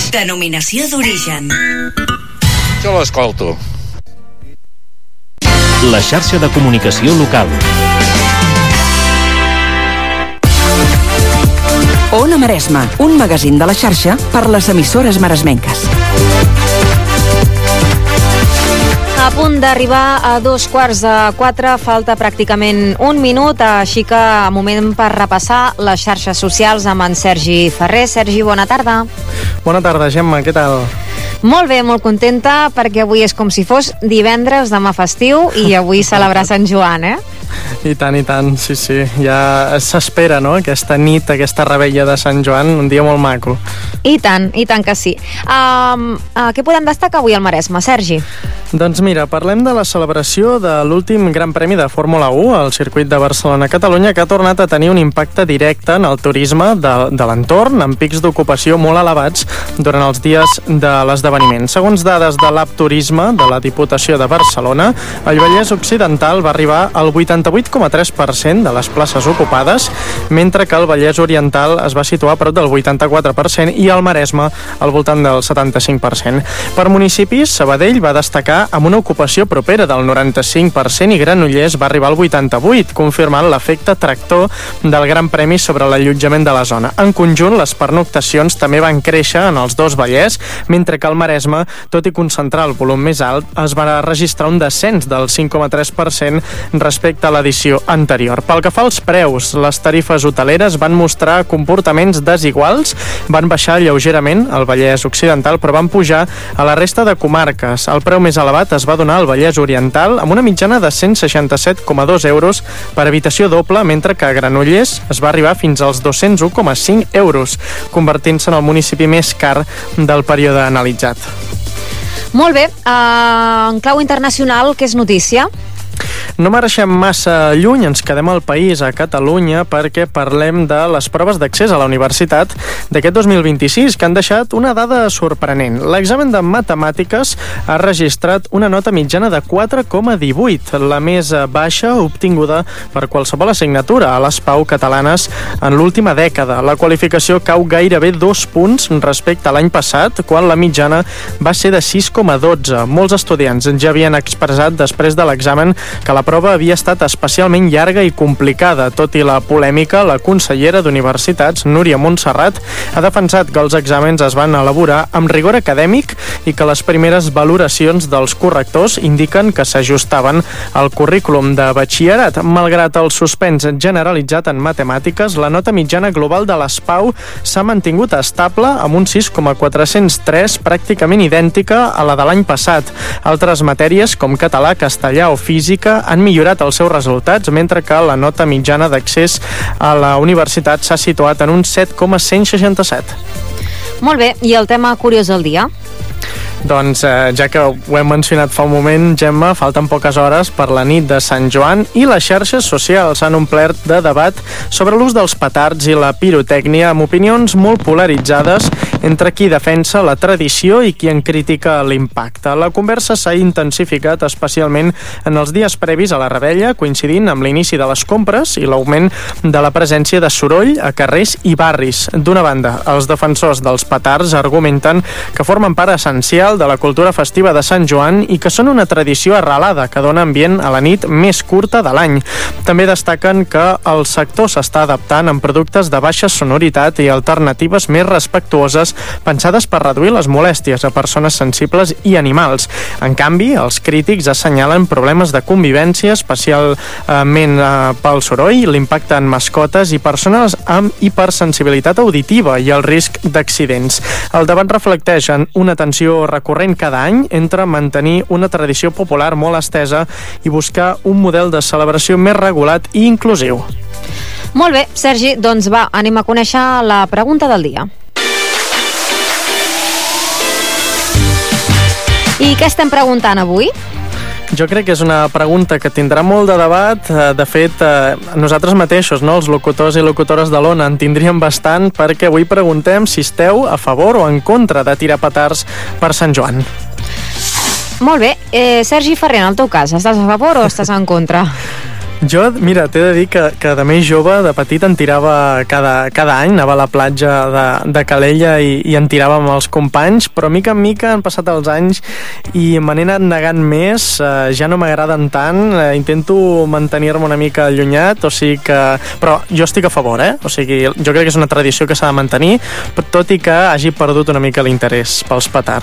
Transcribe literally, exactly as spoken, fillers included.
Denominació d'origen. Jo l'escolto. La xarxa de comunicació local. Ona Maresme, un magazín de la xarxa per les emissores maresmenques. A punt d'arribar a dos quarts de quatre, falta pràcticament un minut, així que moment per repassar les xarxes socials amb en Sergi Ferrer. Sergi, bona tarda. Bona tarda, Gemma, què tal? Molt bé, molt contenta, perquè avui és com si fos divendres, demà festiu, i avui celebrar Sant Joan, eh? I tant, i tant, sí, sí. Ja s'espera, no?, aquesta nit, aquesta revetlla de Sant Joan, un dia molt maco. I tant, i tant que sí. Um, uh, què podem destacar avui al Maresme, Sergi? Doncs mira, parlem de la celebració de l'últim Gran Premi de Fórmula u al circuit de Barcelona-Catalunya, que ha tornat a tenir un impacte directe en el turisme de, de l'entorn, amb pics d'ocupació molt elevats durant els dies de l'esdeveniment. Segons dades de l'App Turisme de la Diputació de Barcelona, el Vallès Occidental va arribar al vuitanta-vuit coma tres per cent de les places ocupades, mentre que el Vallès Oriental es va situar a prop del vuitanta-quatre per cent i el Maresme al voltant del setanta-cinc per cent. Per municipis, Sabadell va destacar amb una ocupació propera del noranta-cinc per cent i Granollers va arribar al vuitanta-vuit, confirmant l'efecte tractor del Gran Premi sobre l'allotjament de la zona. En conjunt, les pernoctacions també van créixer en els dos Vallès, mentre que al Maresme, tot i concentrar el volum més alt, es va registrar un descens del cinc coma tres per cent respecte a l'edició anterior. Pel que fa als preus, les tarifes hoteleres van mostrar comportaments desiguals, van baixar lleugerament al Vallès Occidental, però van pujar a la resta de comarques. El preu més elevat es va donar al Vallès Oriental amb una mitjana de cent seixanta-set coma dos euros per habitació doble, mentre que a Granollers es va arribar fins als dos-cents u coma cinc euros, convertint-se en el municipi més car del període analitzat. Molt bé, uh, en clau internacional, què és notícia? No marxem massa lluny, ens quedem al país, a Catalunya, perquè parlem de les proves d'accés a la universitat d'aquest dos mil vint-i-sis, que han deixat una dada sorprenent. L'examen de matemàtiques ha registrat una nota mitjana de quatre coma divuit, la més baixa obtinguda per qualsevol assignatura a les Pau catalanes en l'última dècada. La qualificació cau gairebé dos punts respecte a l'any passat, quan la mitjana va ser de sis coma dotze. Molts estudiants ja havien expressat després de l'examen que la prova havia estat especialment llarga i complicada. Tot i la polèmica, la consellera d'Universitats, Núria Montserrat, ha defensat que els exàmens es van elaborar amb rigor acadèmic i que les primeres valoracions dels correctors indiquen que s'ajustaven al currículum de batxillerat. Malgrat el suspens generalitzat en matemàtiques, la nota mitjana global de les Pau s'ha mantingut estable amb un sis coma quatre-cents tres, pràcticament idèntica a la de l'any passat. Altres matèries, com català, castellà o física, han millorat els seus resultats, mentre que la nota mitjana d'accés a la universitat s'ha situat en un set coma cent seixanta-set. Molt bé, i el tema curiós del dia? Doncs, eh, ja que ho hem mencionat fa un moment, Gemma, falten poques hores per la nit de Sant Joan i les xarxes socials han omplert de debat sobre l'ús dels petards i la pirotècnia, amb opinions molt polaritzades entre qui defensa la tradició i qui en critica l'impacte. La conversa s'ha intensificat especialment en els dies previs a la revetlla, coincidint amb l'inici de les compres i l'augment de la presència de soroll a carrers i barris. D'una banda, els defensors dels petards argumenten que formen part essencial de la cultura festiva de Sant Joan i que són una tradició arrelada que dona ambient a la nit més curta de l'any. També destaquen que el sector s'està adaptant amb productes de baixa sonoritat i alternatives més respectuoses pensades per reduir les molèsties a persones sensibles i animals. En canvi, els crítics assenyalen problemes de convivència, especialment eh, pel soroll, l'impacte en mascotes i persones amb hipersensibilitat auditiva i el risc d'accidents. El debat reflecteix en una tensió recurrent cada any entre mantenir una tradició popular molt estesa i buscar un model de celebració més regulat i inclusiu. Molt bé, Sergi, doncs va, anem a conèixer la pregunta del dia. I què estem preguntant avui? Jo crec que és una pregunta que tindrà molt de debat. De fet, nosaltres mateixos, no, els locutors i locutores de l'Ona, en tindríem bastant, perquè avui preguntem si esteu a favor o en contra de tirar petards per Sant Joan. Molt bé. Eh, Sergi Ferrer, en el teu cas, estàs a favor o estàs en contra? Jo, mira, t'he de dir que, que de més jove, de petit, en tirava cada, cada any, anava a la platja de, de Calella i, i en tirava amb els companys, però mica en mica han passat els anys i me n'he anat negant més, eh, ja no m'agraden tant, eh, intento mantenir-me una mica allunyat, o sigui que... Però jo estic a favor, eh? O sigui, jo crec que és una tradició que s'ha de mantenir, tot i que hagi perdut una mica l'interès pels petards.